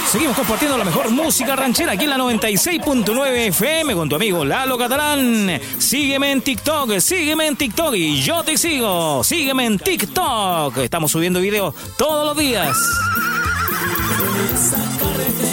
Seguimos compartiendo la mejor música ranchera aquí en la 96.9 FM con tu amigo Lalo Catalán. Sígueme en TikTok y yo te sigo. Sígueme en TikTok. Estamos subiendo videos todos los días.